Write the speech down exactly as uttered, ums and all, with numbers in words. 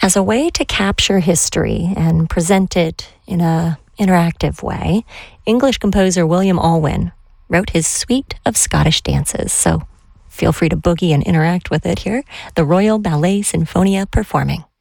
As a way to capture history and present it in a interactive way, English composer William Alwyn wrote his Suite of Scottish Dances. So feel free to boogie and interact with it here. The Royal Ballet Sinfonia performing.